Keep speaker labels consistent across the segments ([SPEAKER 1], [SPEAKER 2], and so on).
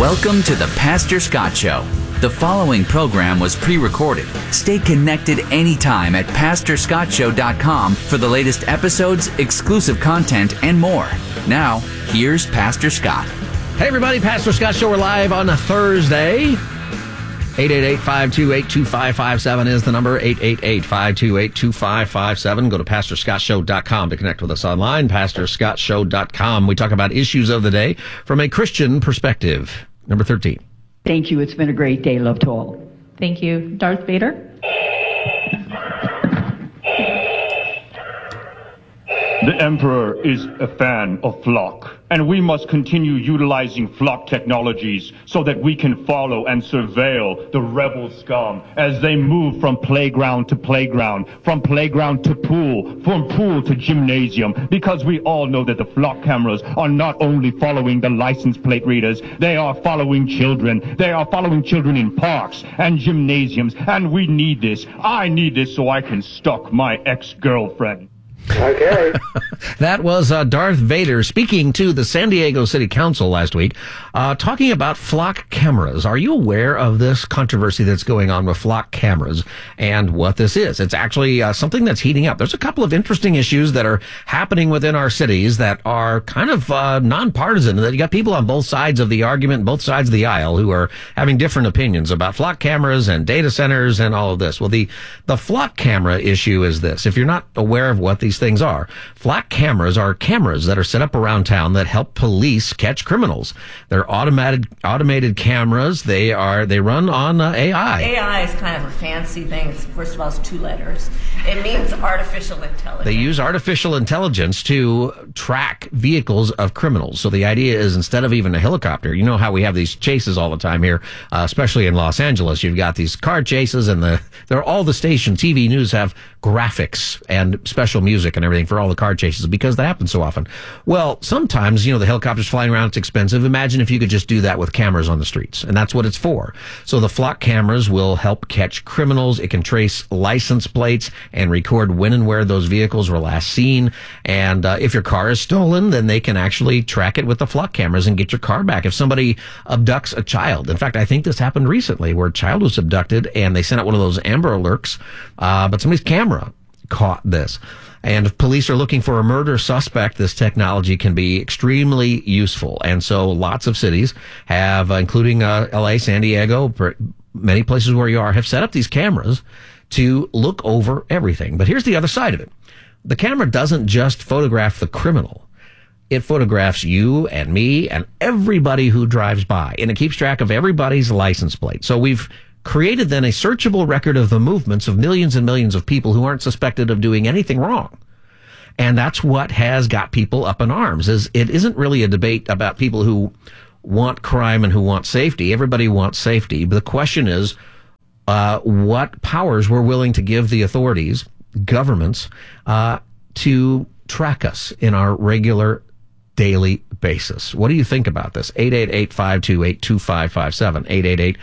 [SPEAKER 1] Welcome to the Pastor Scott Show. The following program was pre-recorded. Stay connected anytime at PastorScottShow.com for the latest episodes, exclusive content, and more. Now, here's Pastor Scott.
[SPEAKER 2] Hey everybody, Pastor Scott Show. We're live on a Thursday. 888-528-2557 is the number. 888-528-2557. Go to PastorScottShow.com to connect with us online. PastorScottShow.com. We talk about issues of the day from a Christian perspective. Number 13.
[SPEAKER 3] Thank you. It's been a great day. Love to all.
[SPEAKER 4] Thank you. Darth Vader.
[SPEAKER 5] The Emperor is a fan of Flock, and we must continue utilizing Flock technologies so that we can follow and surveil the rebel scum as they move from playground to playground, from playground to pool, from pool to gymnasium, because we all know that the Flock cameras are not only following the license plate readers, they are following children. They are following children in parks and gymnasiums, and we need this. I need this so I can stalk my ex-girlfriend.
[SPEAKER 6] Okay.
[SPEAKER 2] That was Darth Vader speaking to the San Diego City Council last week, talking about Flock cameras. Are you aware of this controversy that's going on with Flock cameras and what this is? It's actually something that's heating up. There's a couple of interesting issues that are happening within our cities that are kind of nonpartisan. That you got people on both sides of the argument, both sides of the aisle, who are having different opinions about Flock cameras and data centers and all of this. Well, the Flock camera issue is this. If you're not aware of what these things are, Flock cameras are cameras that are set up around town that help police catch criminals. They're automated cameras. They run on AI.
[SPEAKER 7] AI is kind of a fancy thing. First of all, it's two letters. It means artificial intelligence.
[SPEAKER 2] They use artificial intelligence to track vehicles of criminals. So the idea is, instead of even a helicopter, you know how we have these chases all the time here, especially in Los Angeles. You've got these car chases, and they're all the station TV news have graphics and special music and everything for all the car chases because they happen so often. Well, sometimes, the helicopter's flying around, it's expensive. Imagine if you could just do that with cameras on the streets, and that's what it's for. So the Flock cameras will help catch criminals. It can trace license plates and record when and where those vehicles were last seen. And if your car is stolen, then they can actually track it with the Flock cameras and get your car back. If somebody abducts a child, in fact, I think this happened recently where a child was abducted and they sent out one of those Amber Alerts, but somebody's camera caught this. And if police are looking for a murder suspect, this technology can be extremely useful. And so lots of cities have, including LA, San Diego, many places where you are, have set up these cameras to look over everything. But here's the other side of it. The camera doesn't just photograph the criminal. It photographs you and me and everybody who drives by. And it keeps track of everybody's license plate. So we've created then a searchable record of the movements of millions and millions of people who aren't suspected of doing anything wrong. And that's what has got people up in arms. It isn't really a debate about people who want crime and who want safety. Everybody wants safety. But the question is, what powers we're willing to give the authorities, governments, to track us in our regular daily basis. What do you think about this? 888-528-2557.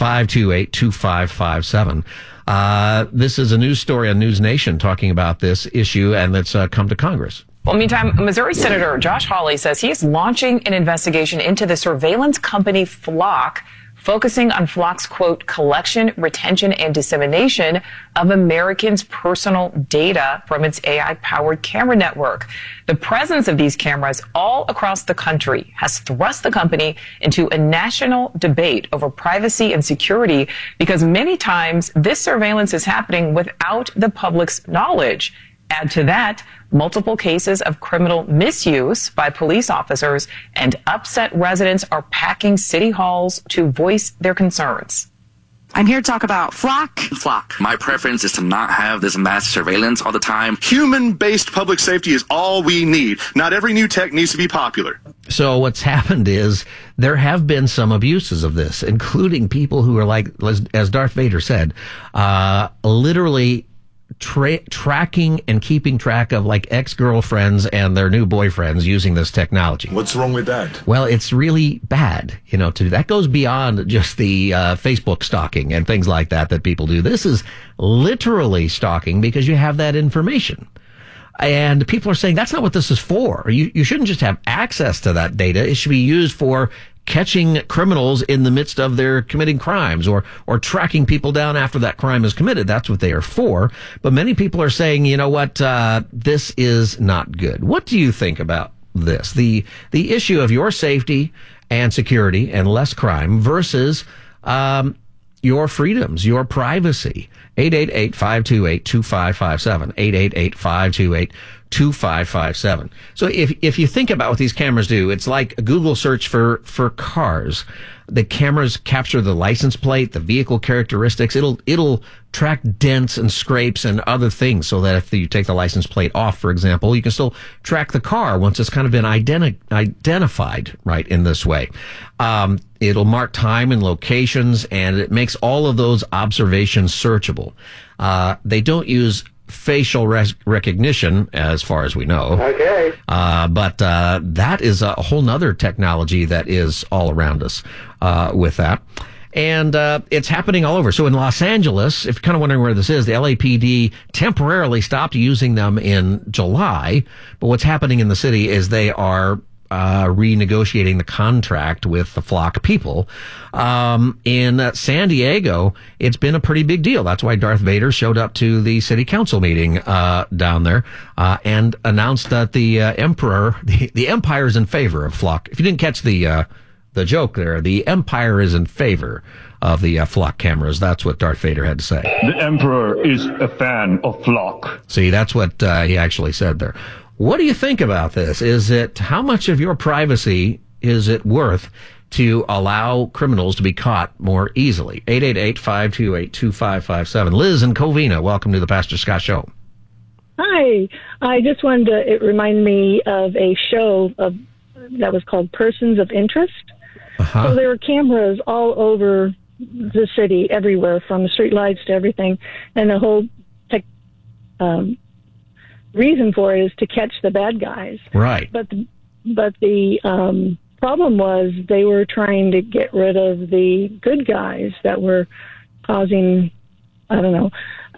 [SPEAKER 2] 888-528-2557. This is a news story on News Nation talking about this issue, and it's come to Congress.
[SPEAKER 8] Well, meantime, Missouri Senator Josh Hawley says he is launching an investigation into the surveillance company Flock, focusing on Flock's, quote, collection, retention, and dissemination of Americans' personal data from its AI-powered camera network. The presence of these cameras all across the country has thrust the company into a national debate over privacy and security because many times this surveillance is happening without the public's knowledge. Add to that multiple cases of criminal misuse by police officers, and upset residents are packing city halls to voice their concerns.
[SPEAKER 9] I'm here to talk about Flock.
[SPEAKER 10] My preference is to not have this mass surveillance all the time.
[SPEAKER 11] Human-based public safety is all we need. Not every new tech needs to be popular.
[SPEAKER 2] So what's happened is there have been some abuses of this, including people who are like, as Darth Vader said, literally tracking and keeping track of like ex-girlfriends and their new boyfriends using this technology.
[SPEAKER 11] What's wrong with that?
[SPEAKER 2] Well, it's really bad, to do. That goes beyond just the Facebook stalking and things like that people do. This is literally stalking because you have that information. And people are saying that's not what this is for. You shouldn't just have access to that data. It should be used for catching criminals in the midst of their committing crimes or tracking people down after that crime is committed. That's what they are for. But many people are saying, you know what, this is not good. What do you think about this? The issue of your safety and security and less crime versus your freedoms, your privacy. 888-528-2557. 888-528-2557. So if you think about what these cameras do, it's like a Google search for cars. The cameras capture the license plate, the vehicle characteristics. It'll track dents and scrapes and other things so that if you take the license plate off, for example, you can still track the car once it's kind of been identified, right, in this way. It'll mark time and locations, and it makes all of those observations searchable. They don't use facial recognition, as far as we know.
[SPEAKER 6] Okay.
[SPEAKER 2] But that is a whole nother technology that is all around us with that. And it's happening all over. So in Los Angeles, if you're kind of wondering where this is, the LAPD temporarily stopped using them in July. But what's happening in the city is they are renegotiating the contract with the Flock people. In San Diego, it's been a pretty big deal. That's why Darth Vader showed up to the city council meeting down there and announced that the emperor, the empire is in favor of Flock. If you didn't catch the joke there, the empire is in favor of the Flock cameras. That's what Darth Vader had to say.
[SPEAKER 5] The emperor is a fan of Flock.
[SPEAKER 2] See, that's what he actually said there. What do you think about this? How much of your privacy is it worth to allow criminals to be caught more easily? 888-528-2557. Liz in Covina, welcome to the Pastor Scott Show.
[SPEAKER 12] Hi. I just wanted to, it reminded me of a show that was called Persons of Interest. So there were cameras all over the city, everywhere, from the street lights to everything. And the whole reason for it is to catch the bad guys.
[SPEAKER 2] Right.
[SPEAKER 12] But the problem was they were trying to get rid of the good guys that were causing or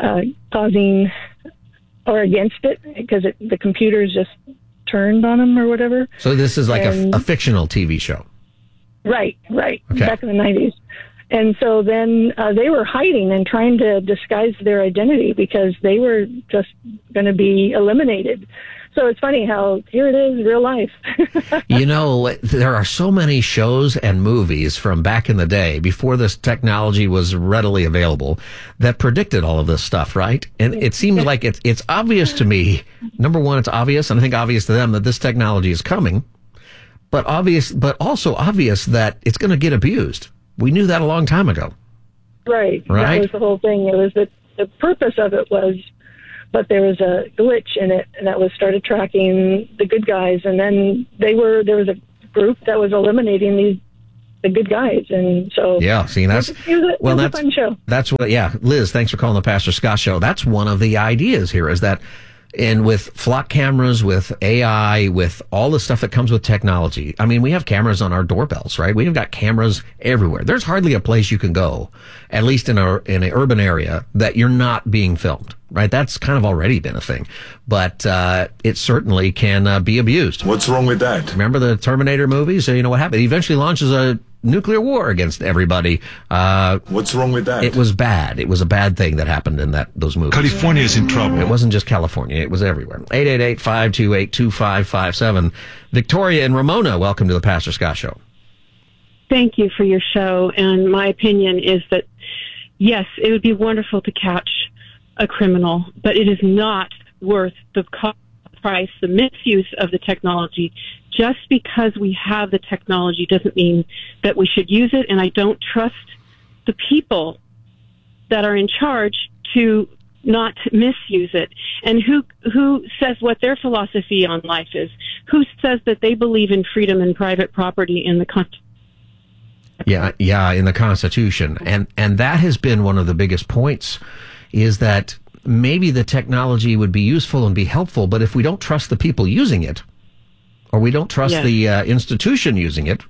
[SPEAKER 12] against it, because the computers just turned on them or whatever.
[SPEAKER 2] So this is like a fictional TV show.
[SPEAKER 12] Right.
[SPEAKER 2] Okay.
[SPEAKER 12] Back in the 90s. And so then they were hiding and trying to disguise their identity because they were just going to be eliminated. So it's funny how here it is, real life.
[SPEAKER 2] You know, there are so many shows and movies from back in the day, before this technology was readily available, that predicted all of this stuff, right? And it seems like it's obvious to me. Number one, it's obvious, and I think obvious to them, that this technology is coming. But also obvious that it's going to get abused. We knew that a long time ago.
[SPEAKER 12] Right. That was the whole thing. It was the purpose of it was, but there was a glitch in it, and that was started tracking the good guys, and then there was a group that was eliminating the good guys, and so
[SPEAKER 2] yeah. See, that's
[SPEAKER 12] it was a fun show.
[SPEAKER 2] That's what. Yeah, Liz, thanks for calling the Pastor Scott Show. That's one of the ideas here, is that. And with Flock cameras, with AI, with all the stuff that comes with technology. I mean, we have cameras on our doorbells, right? We've got cameras everywhere. There's hardly a place you can go, at least in an urban area, that you're not being filmed, right? That's kind of already been a thing. But it certainly can be abused.
[SPEAKER 13] What's wrong with that?
[SPEAKER 2] Remember the Terminator movies? So you know what happened? He eventually launches a nuclear war against everybody.
[SPEAKER 13] What's wrong with that?
[SPEAKER 2] It was bad. It was a bad thing that happened in those movies.
[SPEAKER 13] California is in trouble.
[SPEAKER 2] It wasn't just California. It was everywhere. 888-528-2557. Victoria and Ramona, welcome to the Pastor Scott Show.
[SPEAKER 14] Thank you for your show. And my opinion is that, yes, it would be wonderful to catch a criminal, but it is not worth the cost, price, the misuse of the technology. Just because we have the technology doesn't mean that we should use it, and I don't trust the people that are in charge to not misuse it. And who says what their philosophy on life is? Who says that they believe in freedom and private property in the Constitution?
[SPEAKER 2] Yeah, in the Constitution. And that has been one of the biggest points, is that maybe the technology would be useful and be helpful, but if we don't trust the people using it, or we don't trust the institution using it,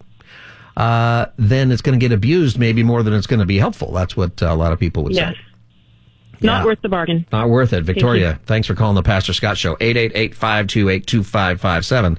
[SPEAKER 2] then it's going to get abused maybe more than it's going to be helpful. That's what a lot of people would say.
[SPEAKER 14] Not worth the bargain.
[SPEAKER 2] Not worth it. Victoria, thanks for calling the Pastor Scott Show. 888-528-2557.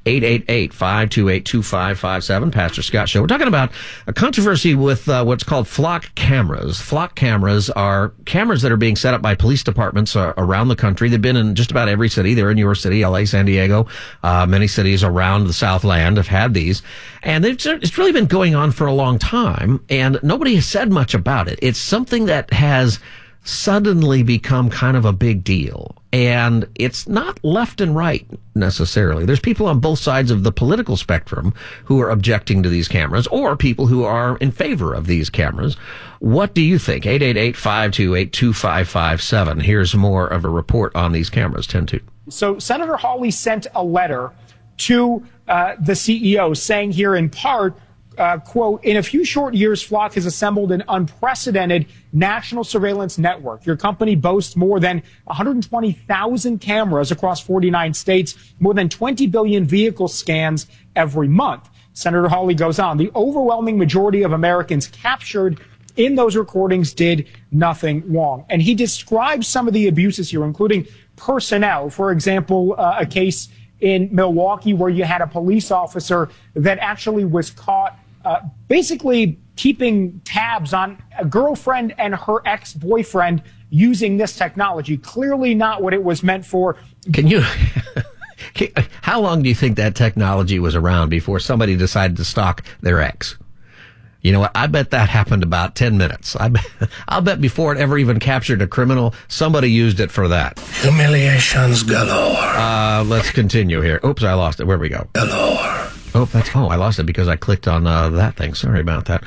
[SPEAKER 2] 888-528-2557. Pastor Scott Show. We're talking about a controversy with what's called flock cameras. Flock cameras are cameras that are being set up by police departments around the country. They've been in just about every city. They're in your city, LA, San Diego. Many cities around the Southland have had these. And it's really been going on for a long time, and nobody has said much about it. It's something that has suddenly become kind of a big deal. And it's not left and right necessarily. There's people on both sides of the political spectrum who are objecting to these cameras, or people who are in favor of these cameras. What do you think? 888-528-2557. Here's more of a report on these cameras. 10-2.
[SPEAKER 6] So Senator Hawley sent a letter to the CEO saying here in part, quote, in a few short years, Flock has assembled an unprecedented national surveillance network. Your company boasts more than 120,000 cameras across 49 states, more than 20 billion vehicle scans every month. Senator Hawley goes on, the overwhelming majority of Americans captured in those recordings did nothing wrong. And he describes some of the abuses here, including personnel. For example, a case in Milwaukee where you had a police officer that actually was caught basically keeping tabs on a girlfriend and her ex-boyfriend using this technology. Clearly not what it was meant for.
[SPEAKER 2] How long do you think that technology was around before somebody decided to stalk their ex? You know what? I bet that happened about 10 minutes. I'll bet before it ever even captured a criminal, somebody used it for that.
[SPEAKER 15] Humiliations galore.
[SPEAKER 2] Let's continue here. Oops, I lost it. Where we go?
[SPEAKER 15] Galore.
[SPEAKER 2] I lost it because I clicked on that thing. Sorry about that.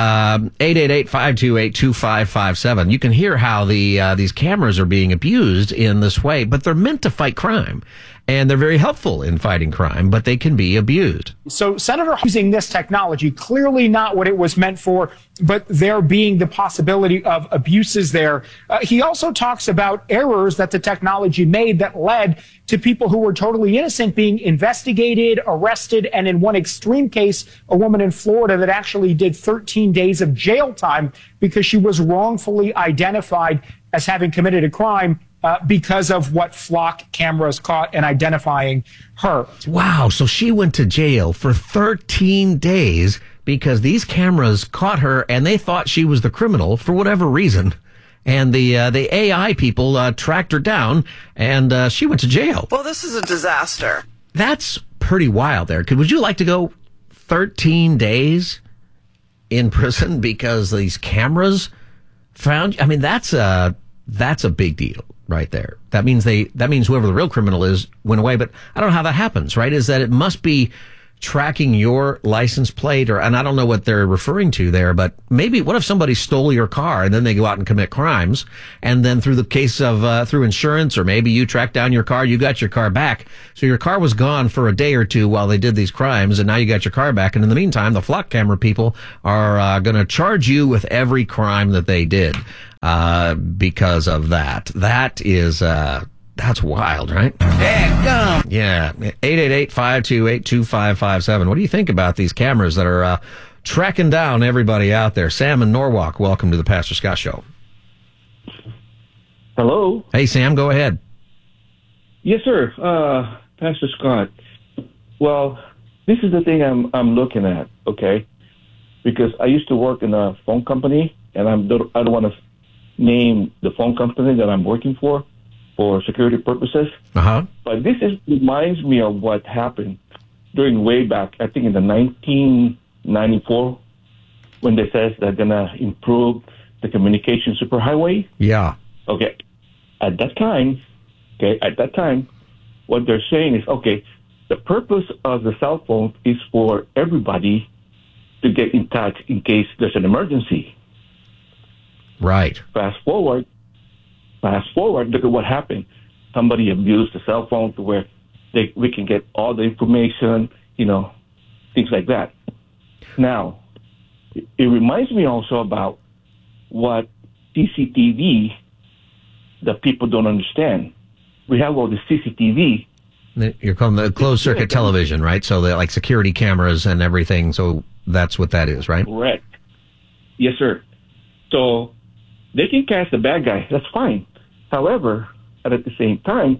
[SPEAKER 2] 888-528-2557. You can hear how these cameras are being abused in this way, but they're meant to fight crime. And they're very helpful in fighting crime, but they can be abused.
[SPEAKER 6] So Senator using this technology, clearly not what it was meant for, but there being the possibility of abuses there. He also talks about errors that the technology made that led to people who were totally innocent being investigated, arrested, and in one extreme case, a woman in Florida that actually did 13 days of jail time because she was wrongfully identified as having committed a crime because of what Flock cameras caught and identifying her.
[SPEAKER 2] Wow. So she went to jail for 13 days because these cameras caught her and they thought she was the criminal for whatever reason. And the AI people tracked her down and she went to jail.
[SPEAKER 16] Well, this is a disaster.
[SPEAKER 2] That's pretty wild there. Would you like to go 13 days in prison because these cameras found? I mean, that's a big deal. Right there. That means whoever the real criminal is went away. But I don't know how that happens, right? Is that it must be tracking your license plate and I don't know what they're referring to there, but maybe what if somebody stole your car and then they go out and commit crimes and then through the case of, through insurance or maybe you tracked down your car, you got your car back. So your car was gone for a day or two while they did these crimes and now you got your car back. And in the meantime, the flock camera people are, going to charge you with every crime that they did. Because of that. That is, that's wild, right? Yeah. 888-528-2557. What do you think about these cameras that are, tracking down everybody out there? Sam in Norwalk, welcome to the Pastor Scott Show.
[SPEAKER 17] Hello.
[SPEAKER 2] Hey, Sam, go ahead.
[SPEAKER 17] Yes, sir. Pastor Scott. Well, this is the thing I'm looking at, okay? Because I used to work in a phone company, and I don't want to name the phone company that I'm working for security purposes.
[SPEAKER 2] Uh-huh.
[SPEAKER 17] But this reminds me of what happened during way back, I think in the 1994, when they says they're going to improve the communication superhighway.
[SPEAKER 2] Yeah.
[SPEAKER 17] Okay. At that time, what they're saying is, okay, the purpose of the cell phone is for everybody to get in touch in case there's an emergency.
[SPEAKER 2] Right.
[SPEAKER 17] Fast forward, look at what happened. Somebody abused the cell phone to where we can get all the information, things like that. Now, it reminds me also about what CCTV that people don't understand. We have all the CCTV.
[SPEAKER 2] You're calling the closed circuit television, right? So they're like security cameras and everything. So that's what that is, right?
[SPEAKER 17] Correct. Yes, sir. So they can catch the bad guy. That's fine. However, at the same time,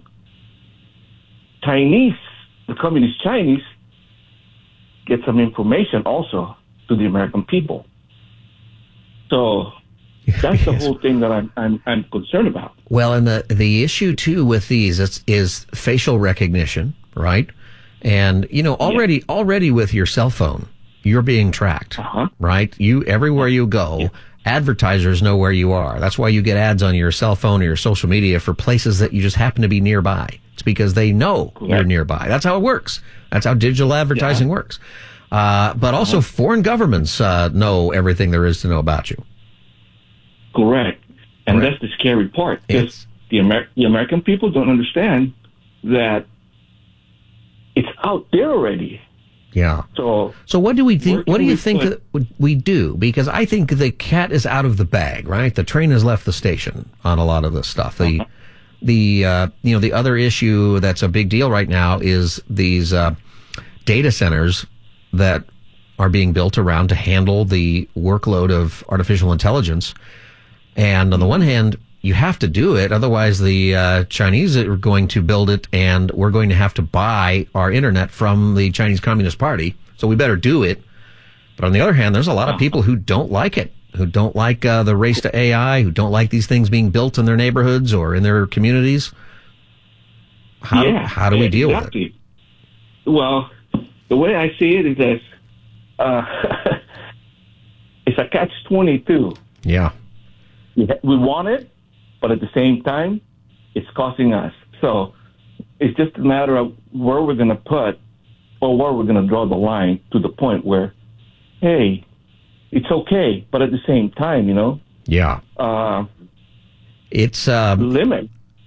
[SPEAKER 17] the communist Chinese, get some information also to the American people. So that's the whole thing that I'm concerned about.
[SPEAKER 2] Well, and the issue too with these is facial recognition, right? And already with your cell phone, you're being tracked, right? Everywhere you go, advertisers know where you are. That's why you get ads on your cell phone or your social media for places that you just happen to be nearby. It's because they know you're nearby. That's how it works. That's how digital advertising works. But also foreign governments know everything there is to know about you.
[SPEAKER 17] Correct. And that's the scary part. Because the American people don't understand that it's out there already.
[SPEAKER 2] Yeah.
[SPEAKER 17] So
[SPEAKER 2] what do we think? What do you think that we do? Because I think the cat is out of the bag, right? The train has left the station on a lot of this stuff. The other issue that's a big deal right now is these data centers that are being built around to handle the workload of artificial intelligence. And on the one hand, you have to do it. Otherwise, the Chinese are going to build it, and we're going to have to buy our internet from the Chinese Communist Party. So we better do it. But on the other hand, there's a lot of people who don't like it, who don't like the race to AI, who don't like these things being built in their neighborhoods or in their communities. How do we deal with it?
[SPEAKER 17] Well, the way I see it is this. It's a catch-22.
[SPEAKER 2] Yeah.
[SPEAKER 17] We want it, but at the same time, it's costing us. So it's just a matter of where we're going to put or where we're going to draw the line to the point where, hey, it's okay, but at the same time,
[SPEAKER 2] Yeah. It's
[SPEAKER 17] limit.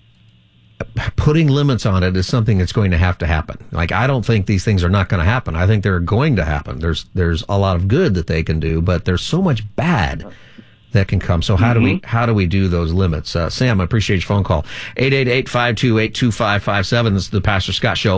[SPEAKER 2] Putting limits on it is something that's going to happen. Like, I don't think these things are not going to happen. I think they're going to happen. There's a lot of good that they can do, but there's so much bad that can come. So how do we do those limits? Sam, I appreciate your phone call. 888-528-2557. This is the Pastor Scott Show.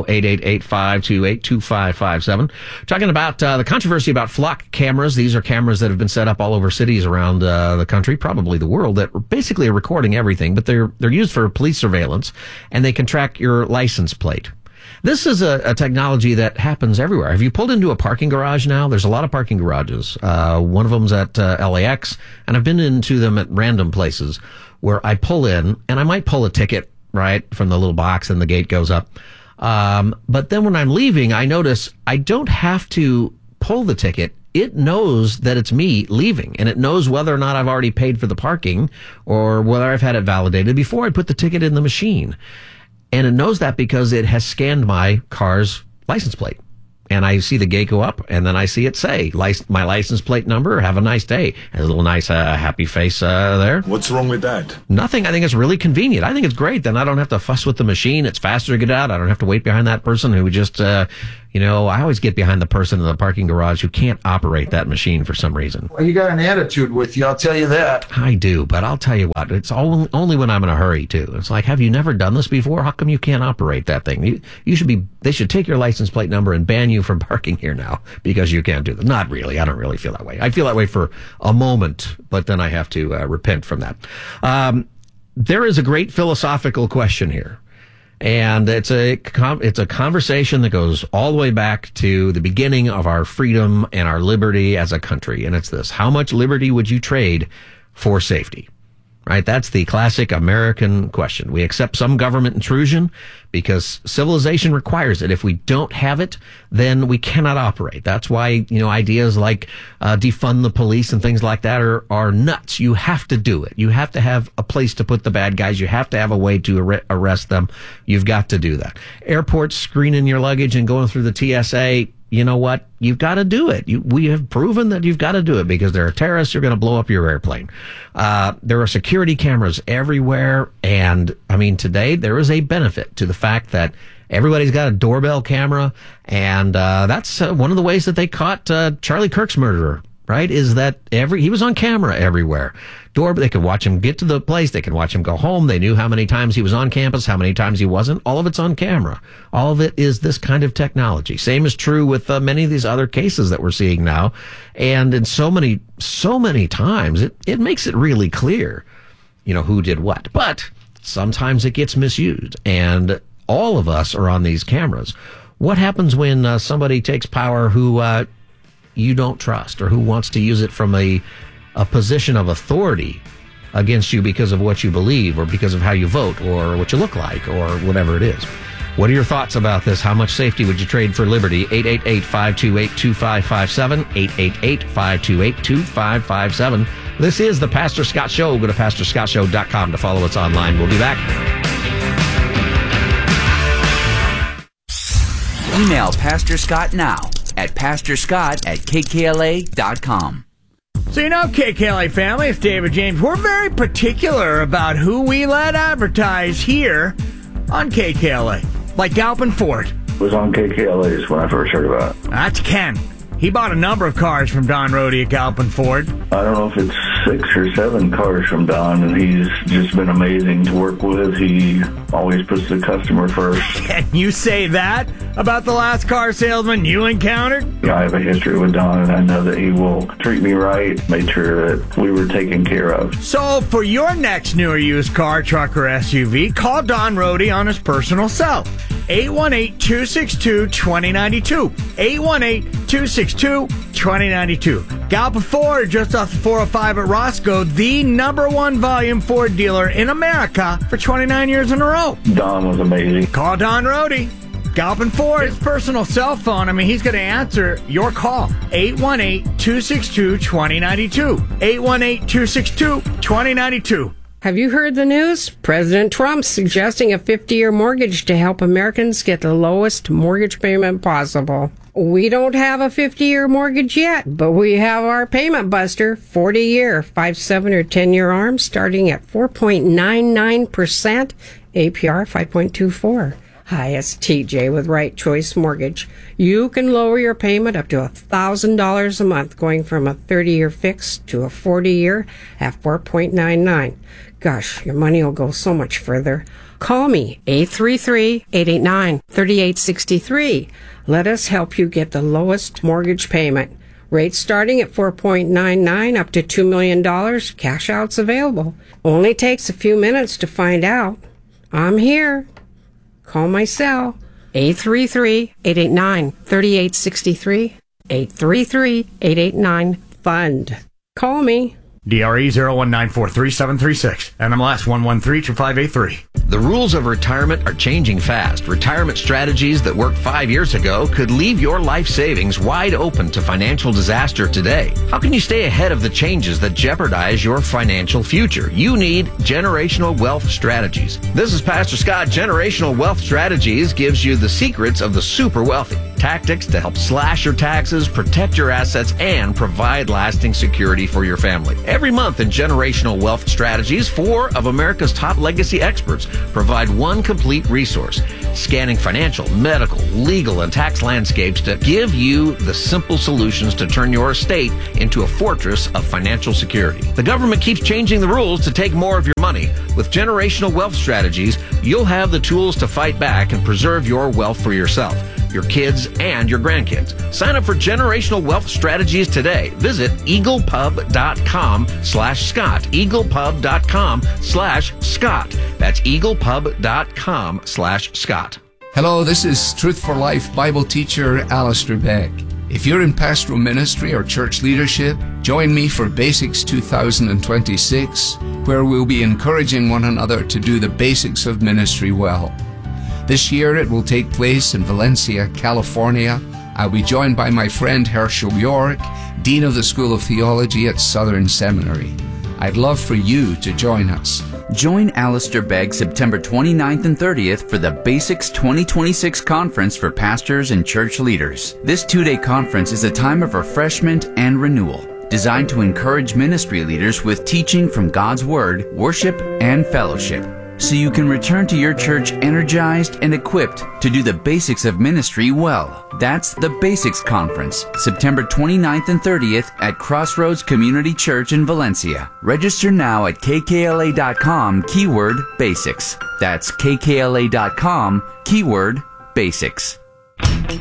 [SPEAKER 2] 888-528-2557. Talking about the controversy about flock cameras. These are cameras that have been set up all over cities around the country, probably the world, that basically are recording everything, but they're used for police surveillance, and they can track your license plate. This is a technology that happens everywhere. Have you pulled into a parking garage now? There's a lot of parking garages. One of them's at LAX, and I've been into them at random places where I pull in, and I might pull a ticket, right, from the little box, and the gate goes up. But then when I'm leaving, I notice I don't have to pull the ticket. It knows that it's me leaving, and it knows whether or not I've already paid for the parking or whether I've had it validated before I put the ticket in the machine. And it knows that because it has scanned my car's license plate. And I see the gate go up, and then I see it say, my license plate number, have a nice day. Has a little nice happy face there.
[SPEAKER 13] What's wrong with that?
[SPEAKER 2] Nothing. I think it's really convenient. I think it's great. Then I don't have to fuss with the machine. It's faster to get out. I don't have to wait behind that person who just, I always get behind the person in the parking garage who can't operate that machine for some reason.
[SPEAKER 16] Well, you got an attitude with you, I'll tell you that.
[SPEAKER 2] I do, but I'll tell you what, it's only when I'm in a hurry, too. It's like, have you never done this before? How come you can't operate that thing? They should take your license plate number and ban you from parking here now because you can't do that. Not really. I don't really feel that way. I feel that way for a moment, but then I have to repent from that. There is a great philosophical question here. And it's a conversation that goes all the way back to the beginning of our freedom and our liberty as a country. And it's this: how much liberty would you trade for safety? Right? That's the classic American question. We accept some government intrusion because civilization requires it. If we don't have it, then we cannot operate. That's why, ideas like defund the police and things like that are nuts. You have to do it. You have to have a place to put the bad guys. You have to have a way to arrest them. You've got to do that. Airports screening your luggage and going through the TSA. You know what? You've got to do it. We have proven that you've got to do it because there are terrorists who are going to blow up your airplane. There are security cameras everywhere. And today there is a benefit to the fact that everybody's got a doorbell camera. And that's one of the ways that they caught Charlie Kirk's murderer, right? Is that he was on camera everywhere. They could watch him get to the place. They could watch him go home. They knew how many times he was on campus, how many times he wasn't. All of it's on camera. All of it is this kind of technology. Same is true with many of these other cases that we're seeing now. And in so many times, it makes it really clear who did what. But sometimes it gets misused, and all of us are on these cameras. What happens when somebody takes power who you don't trust, or who wants to use it from a position of authority against you because of what you believe, or because of how you vote, or what you look like, or whatever it is? What are your thoughts about this? How much safety would you trade for liberty? 888-528-2557, 888-528-2557. This is the Pastor Scott Show. Go to PastorScottShow.com to follow us online. We'll be back.
[SPEAKER 1] Email Pastor Scott now at pastorscott@kkla.com.
[SPEAKER 18] So KKLA family, it's David James. We're very particular about who we let advertise here on KKLA. Like Galpin Ford.
[SPEAKER 19] It was on KKLA's when I first heard about it.
[SPEAKER 18] That's Ken. He bought a number of cars from Don Rohde at Galpin Ford.
[SPEAKER 19] I don't know if it's 6 or 7 cars from Don, and he's just been amazing to work with. He always puts the customer first.
[SPEAKER 18] Can you say that about the last car salesman you encountered?
[SPEAKER 19] I have a history with Don, and I know that he will treat me right, made sure that we were taken care of.
[SPEAKER 18] So for your next new or used car, truck, or SUV, call Don Rohde on his personal cell. 818-262-2092. 818-262-2092. Galpin Ford, just off the 405 at Roscoe, the #1 volume Ford dealer in America for 29 years in a row.
[SPEAKER 19] Don was amazing.
[SPEAKER 18] Call Don Rohde. Galpin Ford, his personal cell phone. He's going to answer your call. 818-262-2092. 818-262-2092.
[SPEAKER 20] Have you heard the news? President Trump's suggesting a 50-year mortgage to help Americans get the lowest mortgage payment possible. We don't have a 50-year mortgage yet, but we have our payment buster, 40-year, 5, 7, or 10-year ARM, starting at 4.99%, APR 5.24. Hi, it's TJ with Right Choice Mortgage. You can lower your payment up to $1,000 a month, going from a 30-year fix to a 40-year at 4.99. Gosh, your money will go so much further. Call me, 833-889-3863. Let us help you get the lowest mortgage payment. Rates starting at 4.99 up to $2 million. Cash out's available. Only takes a few minutes to find out. I'm here. Call my cell, 833-889-3863, 833-889-FUND. Call me.
[SPEAKER 18] DRE 01943736, NMLS 1132583.
[SPEAKER 2] The rules of retirement are changing fast. Retirement strategies that worked 5 years ago could leave your life savings wide open to financial disaster today. How can you stay ahead of the changes that jeopardize your financial future? You need Generational Wealth Strategies. This is Pastor Scott. Generational Wealth Strategies gives you the secrets of the super wealthy. Tactics to help slash your taxes, protect your assets, and provide lasting security for your family. Every month in Generational Wealth Strategies, 4 of America's top legacy experts provide one complete resource, scanning financial, medical, legal, and tax landscapes to give you the simple solutions to turn your estate into a fortress of financial security. The government keeps changing the rules to take more of your money. With Generational Wealth Strategies, you'll have the tools to fight back and preserve your wealth for yourself, your kids, and your grandkids. Sign up for Generational Wealth Strategies today. Visit eaglepub.com/Scott. eaglepub.com/Scott. That's eaglepub.com/Scott.
[SPEAKER 21] Hello, this is Truth for Life Bible teacher Alistair Begg. If you're in pastoral ministry or church leadership, join me for Basics 2026, where we'll be encouraging one another to do the basics of ministry well. This year it will take place in Valencia, California. I'll be joined by my friend Herschel York, Dean of the School of Theology at Southern Seminary. I'd love for you to join us.
[SPEAKER 1] Join Alistair Begg September 29th and 30th for the Basics 2026 Conference for Pastors and Church Leaders. This 2-day conference is a time of refreshment and renewal, designed to encourage ministry leaders with teaching from God's Word, worship, and fellowship, so you can return to your church energized and equipped to do the basics of ministry well. That's the Basics Conference, September 29th and 30th at Crossroads Community Church in Valencia. Register now at kkla.com, keyword basics. That's kkla.com, keyword basics.